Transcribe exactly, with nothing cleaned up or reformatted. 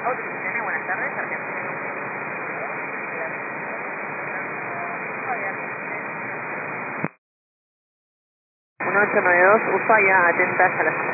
Auto buenas tardes, Argentina. uno ocho nueve dos, Ushuaia, atenta a la